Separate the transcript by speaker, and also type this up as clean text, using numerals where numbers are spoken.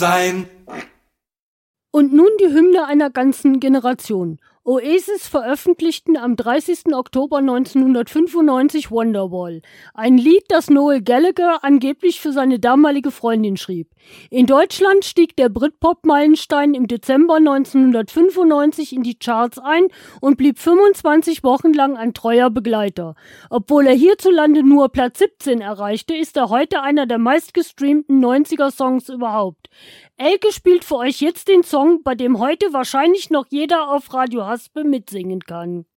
Speaker 1: sein.
Speaker 2: Und nun die Hymne einer ganzen Generation. Oasis veröffentlichten am 30. Oktober 1995 Wonderwall, ein Lied, das Noel Gallagher angeblich für seine damalige Freundin schrieb. In Deutschland stieg der Britpop-Meilenstein im Dezember 1995 in die Charts ein und blieb 25 Wochen lang ein treuer Begleiter. Obwohl er hierzulande nur Platz 17 erreichte, ist er heute einer der meistgestreamten 90er-Songs überhaupt. Elke spielt für euch jetzt den Song, bei dem heute wahrscheinlich noch jeder auf Radio Haspe mitsingen kann.